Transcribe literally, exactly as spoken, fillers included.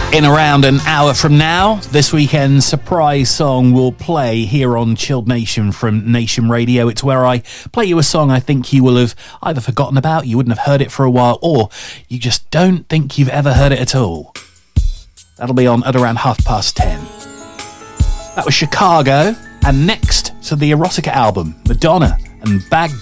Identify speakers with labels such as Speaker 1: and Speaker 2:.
Speaker 1: In around an hour from now, this weekend's surprise song will play here on Chilled Nation from Nation Radio. It's where I play you a song I think you will have either forgotten about, you wouldn't have heard it for a while, or you just don't think you've ever heard it at all. That'll be on at around half past ten. That was Chicago, and next to the Erotica album, Madonna and Bag